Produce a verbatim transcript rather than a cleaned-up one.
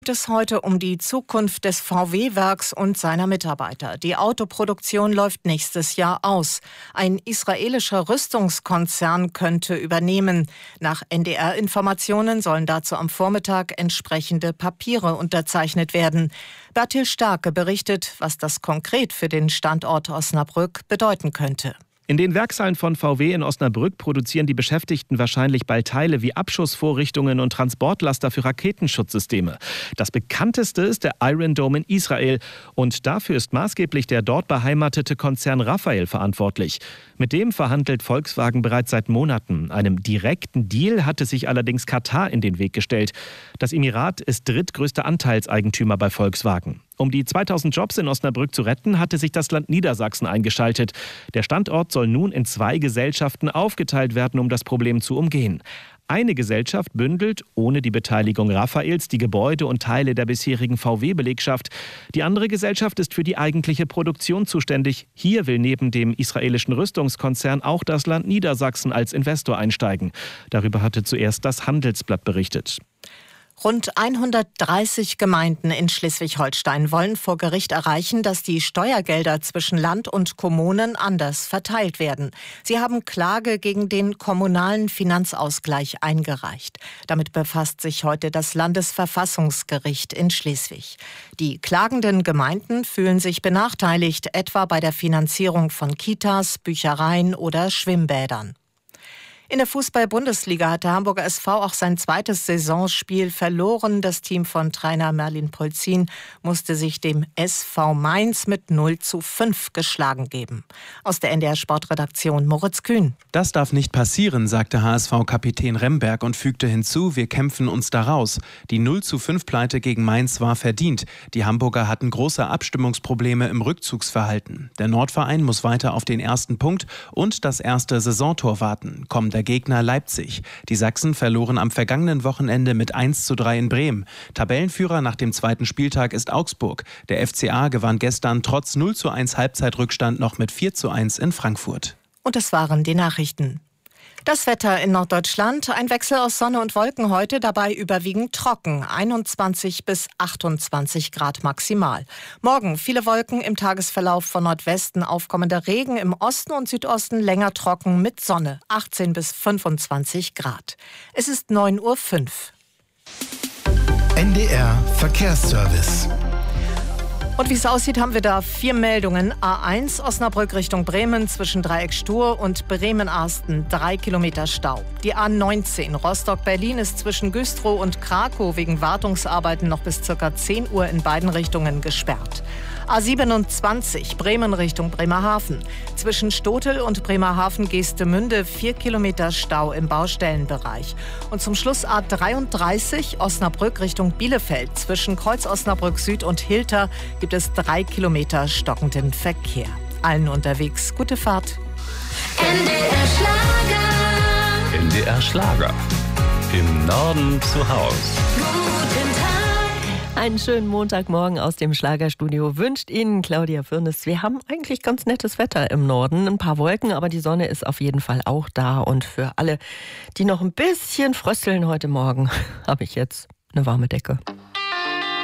Geht es heute um die Zukunft des V W-Werks und seiner Mitarbeiter. Die Autoproduktion läuft nächstes Jahr aus. Ein israelischer Rüstungskonzern könnte übernehmen. Nach N D R-Informationen sollen dazu am Vormittag entsprechende Papiere unterzeichnet werden. Bertil Starke berichtet, was das konkret für den Standort Osnabrück bedeuten könnte. In den Werkshallen von V W in Osnabrück produzieren die Beschäftigten wahrscheinlich bald Teile wie Abschussvorrichtungen und Transportlaster für Raketenschutzsysteme. Das bekannteste ist der Iron Dome in Israel. Und dafür ist maßgeblich der dort beheimatete Konzern Rafael verantwortlich. Mit dem verhandelt Volkswagen bereits seit Monaten. Einem direkten Deal hatte sich allerdings Katar in den Weg gestellt. Das Emirat ist drittgrößter Anteilseigentümer bei Volkswagen. Um die zweitausend Jobs in Osnabrück zu retten, hatte sich das Land Niedersachsen eingeschaltet. Der Standort soll nun in zwei Gesellschaften aufgeteilt werden, um das Problem zu umgehen. Eine Gesellschaft bündelt, ohne die Beteiligung Rafaels, die Gebäude und Teile der bisherigen V W-Belegschaft. Die andere Gesellschaft ist für die eigentliche Produktion zuständig. Hier will neben dem israelischen Rüstungskonzern auch das Land Niedersachsen als Investor einsteigen. Darüber hatte zuerst das Handelsblatt berichtet. Rund hundertdreißig Gemeinden in Schleswig-Holstein wollen vor Gericht erreichen, dass die Steuergelder zwischen Land und Kommunen anders verteilt werden. Sie haben Klage gegen den kommunalen Finanzausgleich eingereicht. Damit befasst sich heute das Landesverfassungsgericht in Schleswig. Die klagenden Gemeinden fühlen sich benachteiligt, etwa bei der Finanzierung von Kitas, Büchereien oder Schwimmbädern. In der Fußball-Bundesliga hat der Hamburger S V auch sein zweites Saisonspiel verloren. Das Team von Trainer Merlin Polzin musste sich dem S V Mainz mit null zu fünf geschlagen geben. Aus der N D R-Sportredaktion Moritz Kühn. Das darf nicht passieren, sagte H S V-Kapitän Remberg und fügte hinzu, wir kämpfen uns da raus. Die null zu fünf Pleite gegen Mainz war verdient. Die Hamburger hatten große Abstimmungsprobleme im Rückzugsverhalten. Der Nordverein muss weiter auf den ersten Punkt und das erste Saisontor warten. Kommt der Gegner Leipzig. Die Sachsen verloren am vergangenen Wochenende mit eins zu drei in Bremen. Tabellenführer nach dem zweiten Spieltag ist Augsburg. Der F C A gewann gestern trotz null zu eins Halbzeitrückstand noch mit vier zu eins in Frankfurt. Und das waren die Nachrichten. Das Wetter in Norddeutschland, ein Wechsel aus Sonne und Wolken heute, dabei überwiegend trocken, einundzwanzig bis achtundzwanzig Grad maximal. Morgen viele Wolken, im Tagesverlauf von Nordwesten aufkommender Regen, im Osten und Südosten länger trocken mit Sonne, achtzehn bis fünfundzwanzig Grad. Es ist neun Uhr fünf. N D R Verkehrsservice. Und wie es aussieht, haben wir da vier Meldungen. A eins Osnabrück Richtung Bremen zwischen Dreieck Stur und Bremen-Arsten drei Kilometer Stau. Die A neunzehn Rostock-Berlin ist zwischen Güstrow und Krakow wegen Wartungsarbeiten noch bis ca. zehn Uhr in beiden Richtungen gesperrt. A siebenundzwanzig Bremen Richtung Bremerhaven. Zwischen Stotel und Bremerhaven-Geestemünde vier Kilometer Stau im Baustellenbereich. Und zum Schluss A dreiunddreißig Osnabrück Richtung Bielefeld. Zwischen Kreuz Osnabrück Süd und Hilter gibt es drei Kilometer stockenden Verkehr. Allen unterwegs gute Fahrt. N D R Schlager. N D R Schlager. Im Norden zu Haus. Guten Tag. Einen schönen Montagmorgen aus dem Schlagerstudio wünscht Ihnen Claudia Firnes. Wir haben eigentlich ganz nettes Wetter im Norden. Ein paar Wolken, aber die Sonne ist auf jeden Fall auch da. Und für alle, die noch ein bisschen frösteln heute Morgen, habe ich jetzt eine warme Decke.